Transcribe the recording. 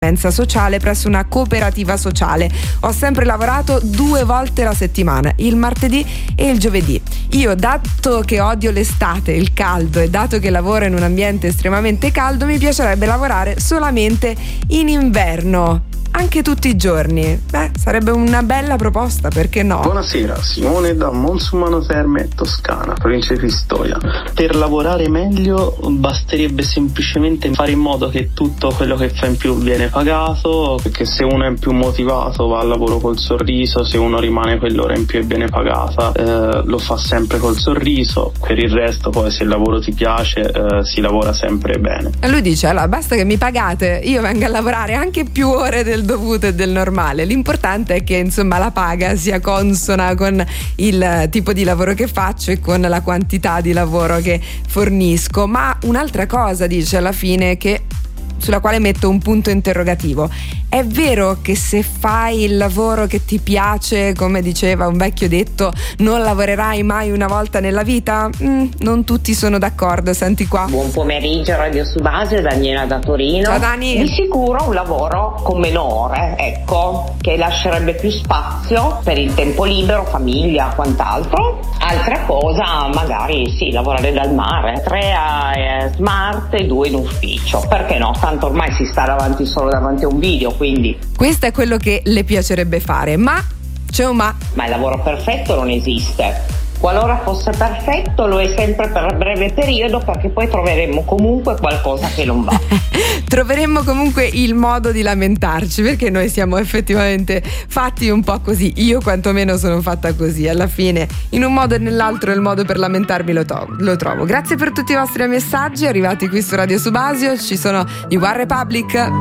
sociale presso una cooperativa sociale. Ho sempre lavorato 2 volte la settimana, il martedì e il giovedì. Io, dato che odio l'estate, il caldo, e dato che lavoro in un ambiente estremamente caldo, mi piacerebbe lavorare solamente in inverno, anche tutti i giorni. Sarebbe una bella proposta, perché no? Buonasera, Simone da Monsumano Terme, Toscana, provincia di Pistoia. Per lavorare meglio basterebbe semplicemente fare in modo che tutto quello che fa in più viene pagato, perché se uno è più motivato va al lavoro col sorriso, se uno rimane quell'ora in più e viene pagata lo fa sempre col sorriso. Per il resto poi, se il lavoro ti piace, si lavora sempre bene. E lui dice: allora basta che mi pagate, io vengo a lavorare anche più ore del dovuto e del normale, l'importante è che insomma la paga sia consona con il tipo di lavoro che faccio e con la quantità di lavoro che fornisco. Ma un'altra cosa dice alla fine, sulla quale metto un punto interrogativo: è vero che se fai il lavoro che ti piace, come diceva un vecchio detto, non lavorerai mai una volta nella vita? Non tutti sono d'accordo, senti qua. Buon pomeriggio, Radio Subasio, Daniela da Torino. Ciao Dani. Di sicuro un lavoro con meno ore, ecco, che lascerebbe più spazio per il tempo libero, famiglia, quant'altro. Altra cosa, magari sì, lavorare dal mare, 3 a smart e 2 in ufficio, perché no? Tanto ormai si sta solo davanti a un video, quindi. Questo è quello che le piacerebbe fare, ma c'è un ma. Ma il lavoro perfetto non esiste. Qualora fosse perfetto, lo è sempre per breve periodo, perché poi troveremmo comunque qualcosa che non va. Troveremmo comunque il modo di lamentarci, perché noi siamo effettivamente fatti un po' così. Io quantomeno sono fatta così. Alla fine, in un modo o nell'altro, il modo per lamentarmi lo trovo. Grazie per tutti i vostri messaggi arrivati qui su Radio Subasio. Ci sono i One Republic.